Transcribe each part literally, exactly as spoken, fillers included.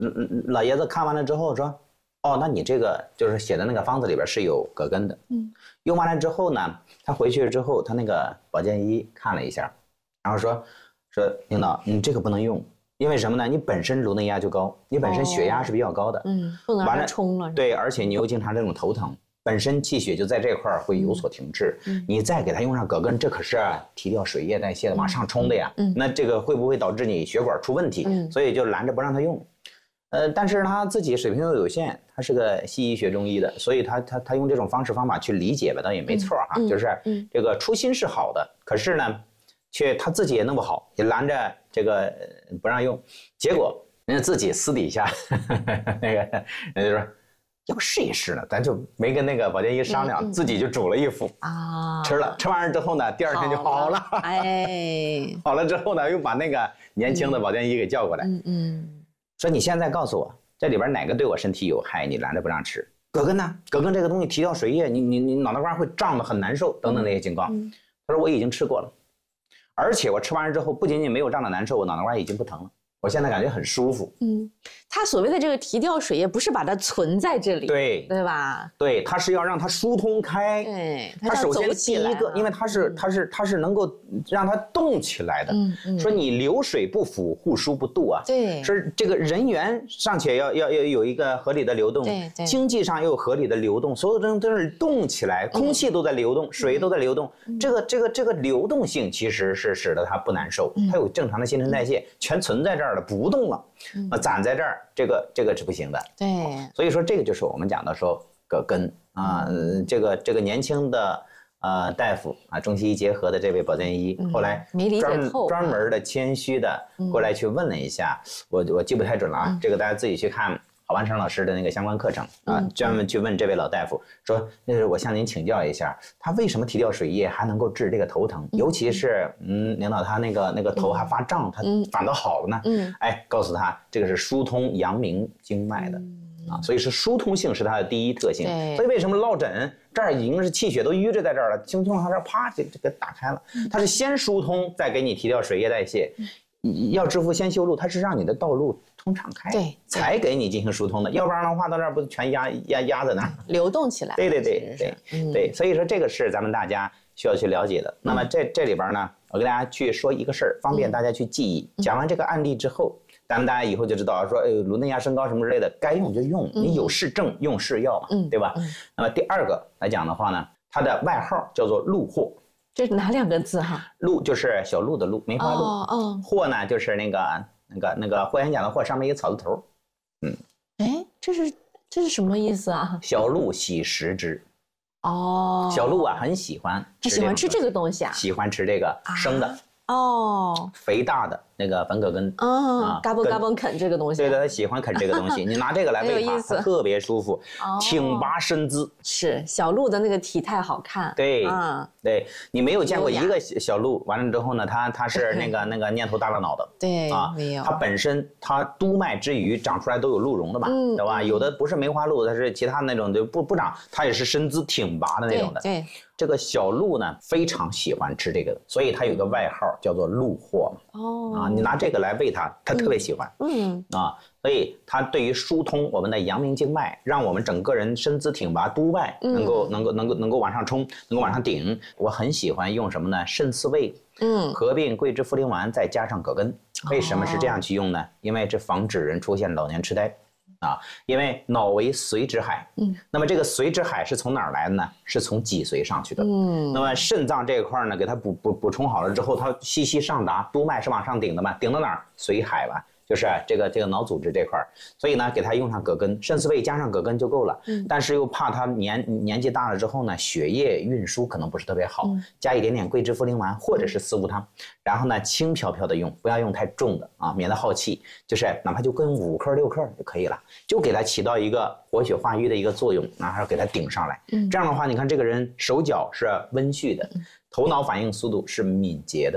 嗯嗯，老爷子看完了之后说，哦，那你这个就是写的那个方子里边是有葛根的。嗯，用完了之后呢，他回去之后，他那个保健医看了一下，然后说说领导，你这个不能用。因为什么呢？你本身颅内压就高，你本身血压是比较高的，哦、 嗯，不能让它冲了。 对，而且你又经常这种头疼，本身气血就在这块会有所停滞。嗯，你再给它用上葛根，这可是提掉水液代谢的，往上冲的呀。嗯，那这个会不会导致你血管出问题？嗯，所以就拦着不让他用。呃，但是他自己水平又有限，他是个西医学中医的，所以他他他用这种方式方法去理解吧，倒也没错哈、嗯，就是这个初心是好的，可是呢。却他自己也弄不好，也拦着这个不让用，结果人家自己私底下呵呵那个人家就说要不试一试呢，咱就没跟那个保健医商量，嗯嗯、自己就煮了一副啊，吃了，吃完了之后呢，第二天就好了，好了哎，好了之后呢，又把那个年轻的保健医给叫过来，嗯嗯，说你现在告诉我这里边哪个对我身体有害，你拦着不让吃？葛根呢？葛根这个东西提掉水液，你你你脑袋瓜会胀得很难受，等等那些警告。嗯、他说我已经吃过了。而且我吃完之后，不仅仅没有胀得难受，我脑袋瓜已经不疼了。我现在感觉很舒服。 嗯，它所谓的这个提掉水液，不是把它存在这里， 对对吧？ 对，它是要让它疏通开。 对， 它首先第一个，因为它是它是它是能够让它动起来的。嗯嗯。说你流水不腐，户枢不蠹啊。 对。 是这个人员尚且要要要有一个合理的流动， 对对。 经济上又有合理的流动，所有的都是动起来，空气都在流动，水都在流动。这个这个这个流动性其实是使得它不难受，它有正常的新陈代谢，全存在这儿了，不动了。那攒在这儿，这个这个是不行的。 对， 所以说这个就是我们讲的说葛根啊，呃、这个这个年轻的呃大夫啊，中西医结合的这位保健医，嗯、后来专专门的谦虚的过来去问了一下，嗯、我我记不太准了啊，嗯、这个大家自己去看郝万成老师的那个相关课程啊，嗯、专门去问这位老大夫说，那是我向您请教一下，他为什么提掉水液还能够治这个头疼，嗯、尤其是嗯领导他那个那个头还发胀，嗯、他反倒好了呢？嗯，哎，告诉他这个是疏通阳明经脉的。嗯啊，所以是疏通性是它的第一特性。所以为什么落枕这儿已经是气血都淤着在这儿了，轻轻往这儿啪就给打开了。它是先疏通，再给你提掉水液代谢。要治腹先修路，它是让你的道路通畅开， 对， 才给你进行疏通的。要不然的话，到这儿不全压压压在那儿， 流动起来。 对对对对、嗯、对，所以说这个是咱们大家需要去了解的。嗯、那么这这里边呢，我给大家去说一个事儿，方便大家去记忆。嗯、讲完这个案例之后。咱们大家以后就知道说，哎，颅内压升高什么之类的，该用就用，你有是正，用是药嘛，嗯、对吧？嗯、那么第二个来讲的话呢，它的外号叫做鹿藿， 这是哪两个字哈？ 鹿就是小鹿的鹿，梅花鹿。哦哦。藿呢就是那个那个那个霍元甲的霍，上面一个草字头。 嗯。哎，这是这是什么意思啊？ 小鹿喜食之。 哦。 小鹿啊，很喜欢吃， 他喜欢吃这个东西啊？ 喜欢吃这个生的。 啊哦， 肥大的那个本葛根， 哦，嘎嘣嘎嘣啃这个东西， 对的，他喜欢啃这个东西。你拿这个来喂它，它特别舒服，挺拔身姿。 是小鹿的那个体态好看， 对，啊，对你没有见过一个小鹿，完了之后呢，它它是那个那个蔫头耷拉脑的， 对啊，没有。 它本身它督脉之余长出来都有鹿茸的嘛，对吧？有的不是梅花鹿，它是其他那种就不不长，它也是身姿挺拔的那种的， 对。 这个小鹿呢，非常喜欢吃这个，所以它有个外号叫做鹿藿。哦，啊，你拿这个来喂它，它特别喜欢。嗯，啊，所以它对于疏通我们的阳明经脉，让我们整个人身姿挺拔，督脉能够、嗯、能够能够能够往上冲，能够往上顶。我很喜欢用什么呢？肾四味，嗯，合并桂枝茯苓丸，再加上葛根。为什么是这样去用呢？因为这防止人出现老年痴呆。啊，因为脑为髓之海，嗯，那么这个髓之海是从哪儿来的呢？是从脊髓上去的，嗯，那么肾脏这一块呢，给它补补补充好了之后，它细细上达，督脉是往上顶的嘛，顶到哪儿？髓海吧，就是这个这个脑组织这块，所以呢，给它用上葛根，肾四味加上葛根就够了，嗯，但是又怕它年年纪大了之后呢，血液运输可能不是特别好，嗯、加一点点桂枝茯苓丸或者是四物汤，然后呢，轻飘飘的用，不要用太重的啊，免得耗气，就是哪怕就跟五克六克就可以了。就给它起到一个活血化瘀的一个作用，然后给它顶上来。嗯，这样的话，你看这个人手脚是温煦的，头脑反应速度是敏捷的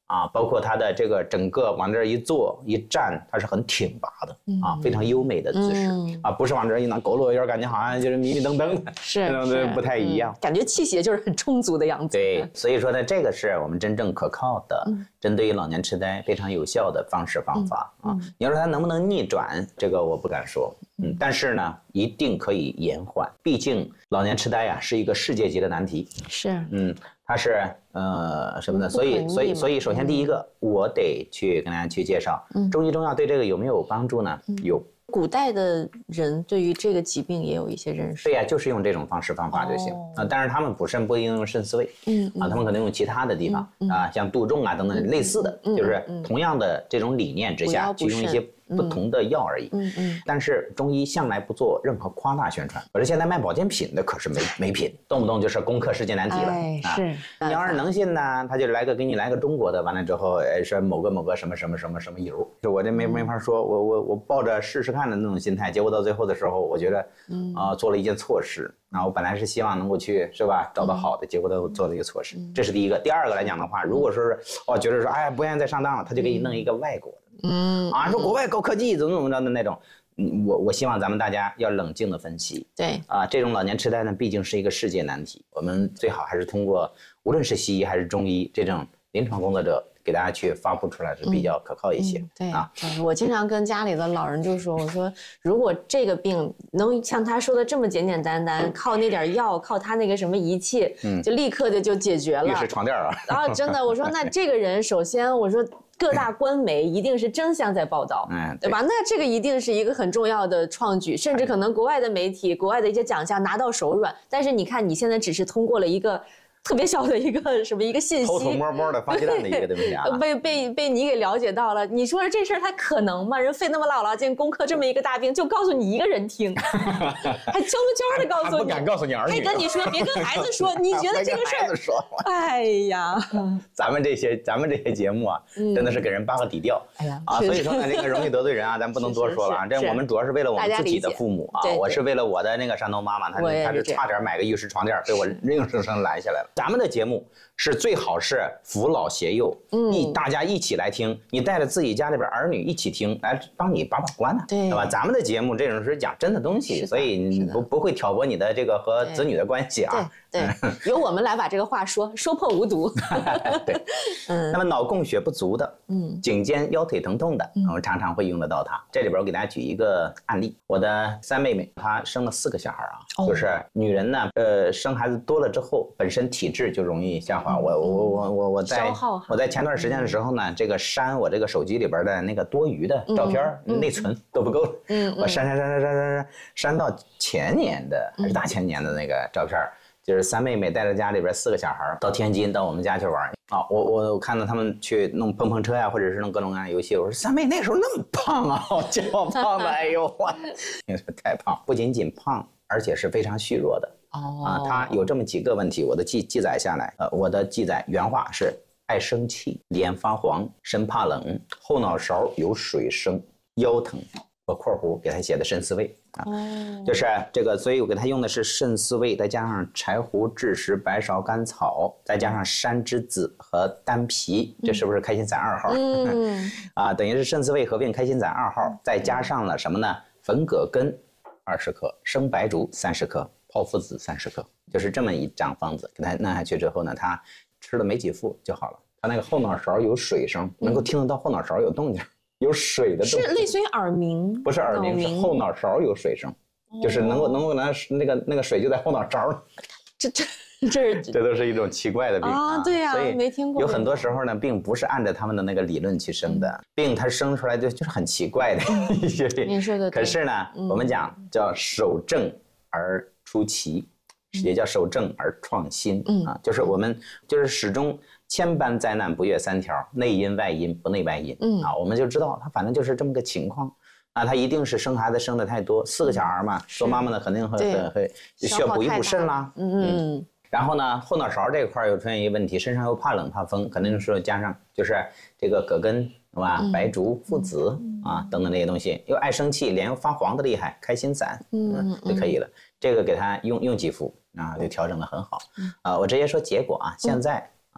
啊，包括它的这个整个往这儿一坐一站，它是很挺拔的啊，非常优美的姿势、嗯、啊，不是往这儿一拿佝偻腰，感觉好像就是迷迷瞪瞪的， 是， 是不太一样、 嗯，感觉气血就是很充足的样子。 对，所以说呢，这个是我们真正可靠的，嗯、针对于老年痴呆非常有效的方式方法、嗯、啊。你要说它能不能逆转，这个我不敢说，嗯，但是呢，一定可以延缓，毕竟老年痴呆呀、啊、是一个世界级的难题。 是， 嗯。它是呃什么呢？所以所以所以首先第一个，嗯、我得去跟大家去介绍、嗯、中医中药对这个有没有帮助呢？嗯、有。 古代的人对于这个疾病也有一些认识。 对呀、啊，就是用这种方式方法就行、哦、啊。但是他们补肾不一定用肾四味，嗯啊，他们可能用其他的地方、嗯、啊，像杜仲啊等等类似的，嗯、就是同样的这种理念之下，去用一些不同的药而已。嗯嗯。但是中医向来不做任何夸大宣传。可是现在卖保健品的可是没没品，动不动就是攻克世界难题了。 哎，是。 你要是能信呢，他就来个给你来个中国的，完了之后，哎，说某个某个什么什么什么什么油，就我这没没法说，我我我抱着试试看的那种心态，结果到最后的时候，我觉得，啊、呃，做了一件错事。那我本来是希望能够去是吧找到好的，结果都做了一个错事，这是第一个。第二个来讲的话，如果说是哦觉得说哎不愿意再上当了，他就给你弄一个外国的。嗯啊，说国外高科技怎么怎么着的那种，我我希望咱们大家要冷静的分析。 对啊，这种老年痴呆呢，毕竟是一个世界难题，我们最好还是通过无论是西医还是中医这种临床工作者给大家去发布出来是比较可靠一些。嗯、 对啊，我经常跟家里的老人就说，我说如果这个病能像他说的这么简简单单，靠那点药，靠他那个什么仪器，嗯，就立刻的就解决了。 玉石床垫啊！ 啊，真的，我说那这个人首先我说。各大官媒一定是争相在报道，嗯，对吧？那这个一定是一个很重要的创举，甚至可能国外的媒体、国外的一些奖项拿到手软。但是你看，你现在只是通过了一个特别小的一个什么一个信息， 偷偷摸摸的发鸡蛋的一个东西啊， 被被被你给了解到了。你说这事儿它可能吗？人费那么老劳劲攻克这么一个大病，就告诉你一个人听，还悄悄的告诉你， 不敢告诉你儿女， 还跟你说别跟孩子说。你觉得这个事儿？哎呀， 咱们这些咱们这些节目啊，嗯、真的是给人扒个底调。哎呀，啊，所以说呢，这个容易得罪人啊，咱不能多说了啊。这我们主要是为了我们自己的父母啊，我是为了我的那个山东妈妈，她她是差点买个玉石床垫，被我硬生生拦下来了。咱们的节目是最好是扶老携幼，嗯，一大家一起来听，你带着自己家里边儿女一起听，来帮你把把关呢、啊，对吧？咱们的节目这种是讲真的东西，所以你不不会挑拨你的这个和子女的关系啊。 对，由我们来把这个话说说破无毒。 对，嗯。那么脑供血不足的，嗯，颈肩腰腿疼痛的，我们常常会用得到它。这里边我给大家举一个案例，我的三妹妹她生了四个小孩啊，哦、就是女人呢，呃，生孩子多了之后，本身体质就容易下滑。我我我我我在我在前段时间的时候呢，这个删我这个手机里边的那个多余的照片，嗯、内存都不够了，嗯，我删删删删删删删删到前年的还是大前年的那个照片。就是三妹妹带着家里边四个小孩到天津到我们家去玩啊，我我看到他们去弄碰碰车呀、啊，或者是弄各种各样的游戏。我说三妹那时候那么胖啊，叫胖的，哎呦我，太胖，不仅仅胖，而且是非常虚弱的。哦啊，他有这么几个问题，我的记记载下来，呃，我的记载原话是：爱生气，脸发黄，身怕冷，后脑勺有水声，腰疼。我括弧给他写的肾四味啊，哦、就是这个，所以我给他用的是肾四味，再加上柴胡、枳实、白芍、甘草，再加上山栀子和丹皮，这是不是开心散二号？嗯，啊，等于是肾四味合并开心散二号，再加上了什么呢？粉葛根二十克，生白术三十克，炮附子三十克，就是这么一张方子，给他弄下去之后呢，他吃了没几副就好了。他那个后脑勺有水声，能够听得到后脑勺有动静。有水的动是类似于耳鸣， 不是耳鸣，是后脑勺有水声，哦、就是能够能够拿那个那个水就在后脑勺。 这这这这都是一种奇怪的病啊！ 啊对呀、啊，所以没听过。有很多时候呢，并不是按照他们的那个理论去生的，嗯、病它生出来就就是很奇怪的一些病。 你说的对。 可是呢，嗯、我们讲叫守正而出奇，嗯、也叫守正而创新、嗯、啊，就是我们就是始终。千般灾难不越三条，内因外因不内外因。嗯啊，我们就知道他反正就是这么个情况。啊，他一定是生孩子生的太多，四个小孩嘛，做妈妈呢肯定会会会需要补一补肾啦。嗯嗯。然后呢，后脑勺这块又出现一个问题，身上又怕冷怕风，肯定是加上就是这个葛根是吧，白术、附子啊等等这些东西，又爱生气，脸又发黄的厉害，开心散，嗯就可以了。这个给他用用几副啊，就调整的很好。啊，我直接说结果啊，现在。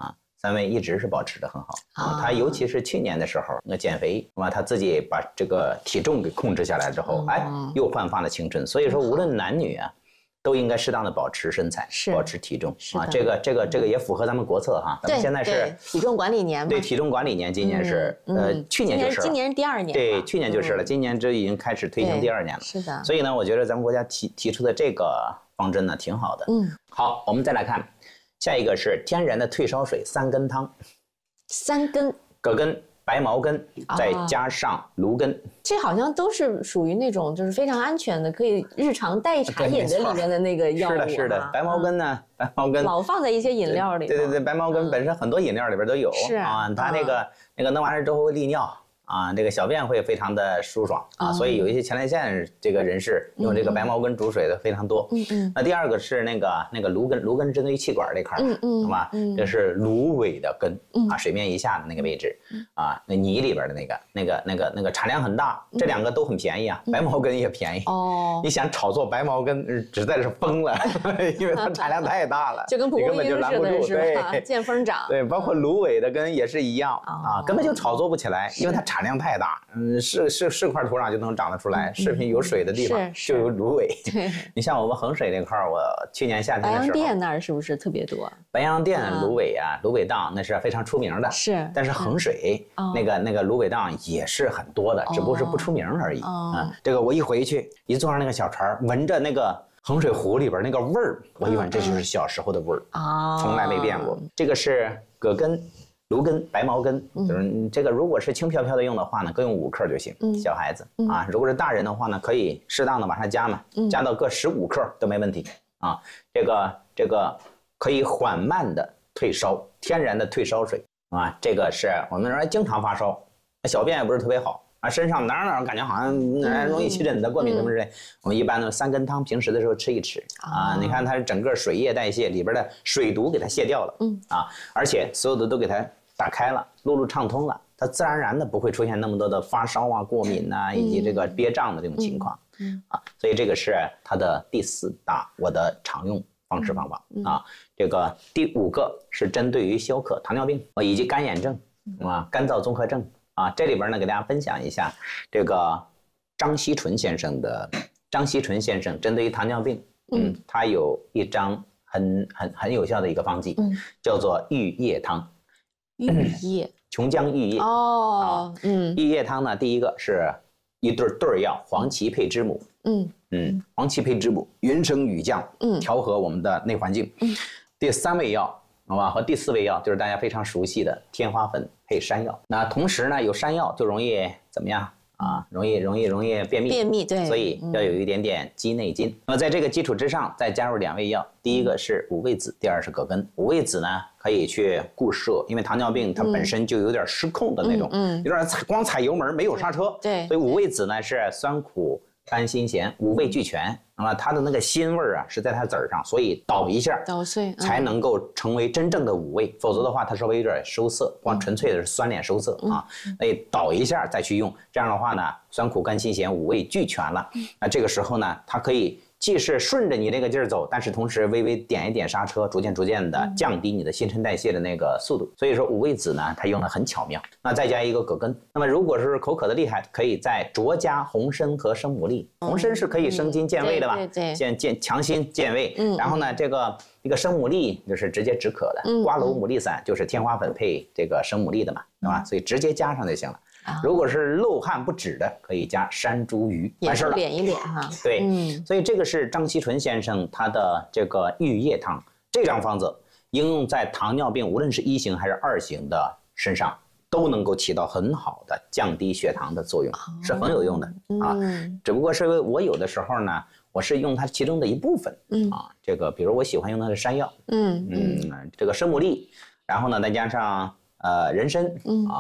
三位一直是保持得很好啊。他尤其是去年的时候，那减肥，那么他自己把这个体重给控制下来之后，哎，又焕发了青春。所以说，无论男女啊。都应该适当的保持身材，保持体重啊，这个这个这个也符合咱们国策哈。咱们现在是体重管理年嘛。 对，体重管理年，今年是呃去年就是今年是第二年。 对，去年就是了，今年这已经开始推行第二年了。 是的。 所以呢，我觉得咱们国家提提出的这个方针呢挺好的。嗯。好，我们再来看下一个是天然的退烧水三根汤。 三根。 葛根。白茅根，再加上芦根， 这好像都是属于那种就是非常安全的，可以日常代茶饮的里面的那个药物。 是的，是的。白茅根呢，白茅根老放在一些饮料里。 对对对，白茅根本身很多饮料里边都有。 是啊，它那个那个弄完了之后会利尿。啊，这个小便会非常的舒爽啊，所以有一些前列腺这个人士用这个白茅根煮水的非常多。嗯嗯。那第二个是那个那个芦根，芦根针对于气管这块儿，嗯嗯，好吧，这是芦苇的根啊，水面以下的那个位置啊，那泥里边的那个那个那个那个产量很大，这两个都很便宜啊，白茅根也便宜。哦。你想炒作白茅根，实在是疯了，因为它产量太大了， 就跟蒲公英似的，是吧？见风长。 对，包括芦苇的根也是一样啊，根本就炒作不起来，因为它产。产量太大，嗯，是是是块土壤就能长得出来，是品有水的地方就有芦苇。对，你像我们衡水那块儿，我去年夏天的时候， 白洋淀那儿是不是特别多？ 白洋淀芦苇啊，芦苇荡那是非常出名的。 是， 但是衡水那个那个芦苇荡也是很多的，只不过是不出名而已。啊，这个我一回去一坐上那个小船，闻着那个衡水湖里边那个味儿，我一闻这就是小时候的味儿啊，从来没变过。这个是葛根。芦根、白茅根，就是这个，如果是轻飘飘的用的话呢，各用五克就行。嗯、小孩子、嗯、啊，如果是大人的话呢，可以适当的往上加嘛，嗯、加到各十五克都没问题啊。这个这个可以缓慢的退烧，天然的退烧水啊。这个是我们人经常发烧，小便也不是特别好啊，身上哪哪感觉好像容易起疹子、过敏什么之类。我们一般呢三根汤，平时的时候吃一吃啊。你看它整个水液代谢里边的水毒给它卸掉了，嗯啊，而且所有的都给它。打开了，路路畅通了，它自然而然的不会出现那么多的发烧啊、过敏呐、啊，以及这个憋胀的这种情况，嗯啊，所以这个是它的第四大我的常用方式方法啊。这个第五个是针对于消渴、糖尿病以及干眼症啊、干燥综合症啊，这里边呢给大家分享一下这个张锡纯先生的张锡纯先生针对于糖尿病，嗯，他有一张很很很有效的一个方剂，嗯，叫做玉叶汤。 玉叶， 琼浆玉叶哦，嗯，玉叶汤呢，第一个是一对对药，黄芪配知母，嗯嗯，黄芪配知母，云生羽降，嗯，调和我们的内环境。嗯，第三味药，好吧，和第四味药就是大家非常熟悉的天花粉配山药。那同时呢，有山药就容易怎么样啊？容易容易容易便秘， 便秘对， 所以要有一点点鸡内金。那么在这个基础之上，再加入两味药，第一个是五味子，第二是葛根。五味子呢？可以去固摄，因为糖尿病它本身就有点失控的那种，嗯，有点光踩油门没有刹车， 对， 所以五味子呢是酸苦甘辛咸五味俱全，那么它的那个辛味啊是在它籽儿上，所以捣一下， 捣碎才能够成为真正的五味，否则的话它稍微有点收涩，光纯粹的是酸脸收涩啊，所以捣一下再去用，这样的话呢，酸苦甘辛咸五味俱全了，那这个时候呢，它可以。既是顺着你这个劲儿走，但是同时微微点一点刹车，逐渐逐渐的降低你的新陈代谢的那个速度。所以说五味子呢，它用的很巧妙。那再加一个葛根。那么如果是口渴的厉害，可以再酌加红参和生牡蛎。红参是可以生津健胃的吧？ 对对， 健健强心健胃。嗯。然后呢，这个一个生牡蛎就是直接止渴的。嗯。瓜蒌牡蛎散就是天花粉配这个生牡蛎的嘛，对吧？所以直接加上就行了。如果是漏汗不止的，可以加山茱萸，完事了。 敛一敛哈。 对，嗯，所以这个是张锡纯先生他的这个玉叶汤这张方子，应用在糖尿病无论是一型还是二型的身上，都能够起到很好的降低血糖的作用，是很有用的啊。只不过是我有的时候呢，我是用它其中的一部分，嗯啊，这个比如我喜欢用它的山药，嗯嗯，这个生牡蛎，然后呢再加上呃人参，嗯啊。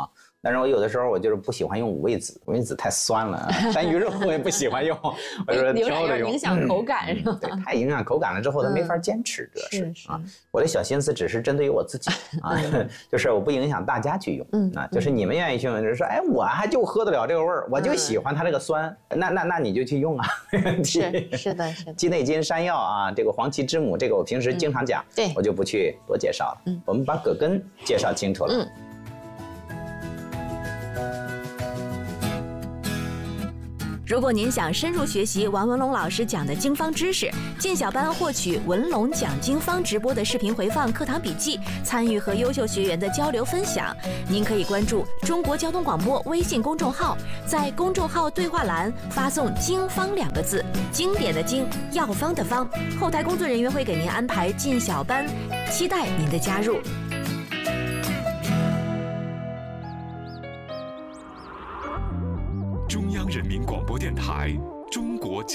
但是我有的时候我就是不喜欢用五味子，五味子太酸了，山芋肉我也不喜欢用，我说挑着用， 影响口感是吧？ 对，太影响口感了之后，它没法坚持，主要是啊。我的小心思只是针对于我自己啊，就是我不影响大家去用，嗯啊，就是你们愿意去用，就是说，哎，我还就喝得了这个味儿，我就喜欢它这个酸，那那那你就去用啊，没问题。 是是的是的。 鸡内金、山药啊，这个黄芪之母，这个我平时经常讲，对，我就不去多介绍了。嗯，我们把葛根介绍清楚了。嗯。 如果您想深入学习王文龙老师讲的经方知识，进小班获取文龙讲经方直播的视频回放、课堂笔记，参与和优秀学员的交流分享，您可以关注中国交通广播微信公众号，在公众号对话栏发送“经方”两个字，经典的经，药方的方，后台工作人员会给您安排进小班，期待您的加入。 中央人民广播电台中国